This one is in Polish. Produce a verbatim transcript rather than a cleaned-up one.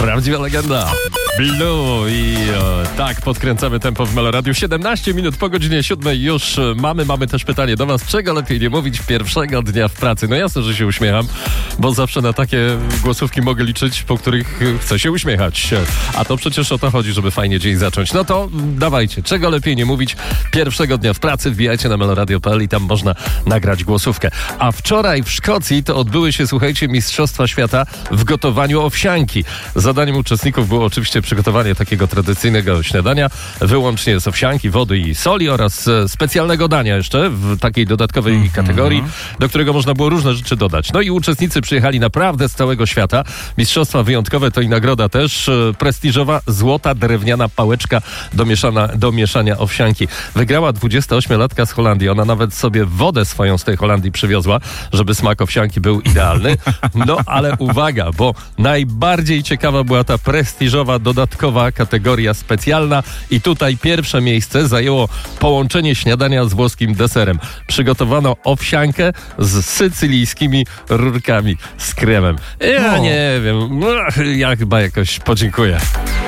Prawdziwa legenda. Blue i e, tak podkręcamy tempo w Meloradiu. siedemnaście minut po godzinie siódmej już mamy. Mamy też pytanie do was, czego lepiej nie mówić pierwszego dnia w pracy. No jasne, że się uśmiecham, bo zawsze na takie głosówki mogę liczyć, po których chcę się uśmiechać. A to przecież o to chodzi, żeby fajnie dzień zacząć. No to dawajcie, czego lepiej nie mówić pierwszego dnia w pracy. Wbijajcie na meloradio kropka p l i tam można nagrać głosówkę. A wczoraj w Szkocji to odbyły się, słuchajcie, Mistrzostwa Świata w gotowaniu owsianki. Zadaniem uczestników było oczywiście przygotowanie takiego tradycyjnego śniadania, wyłącznie z owsianki, wody i soli oraz e, specjalnego dania jeszcze w takiej dodatkowej mm-hmm. kategorii, do którego można było różne rzeczy dodać. No i uczestnicy przyjechali naprawdę z całego świata. Mistrzostwa wyjątkowe to i nagroda też e, prestiżowa złota drewniana pałeczka do, mieszana, do mieszania owsianki. Wygrała dwudziestoośmiolatka z Holandii. Ona nawet sobie wodę swoją z tej Holandii przywiozła, żeby smak owsianki był idealny. No ale uwaga, bo najbardziej ciekawa była ta prestiżowa, dodatkowa kategoria specjalna i tutaj pierwsze miejsce zajęło połączenie śniadania z włoskim deserem. Przygotowano owsiankę z sycylijskimi rurkami z kremem. Ja O. nie wiem, ja chyba jakoś podziękuję.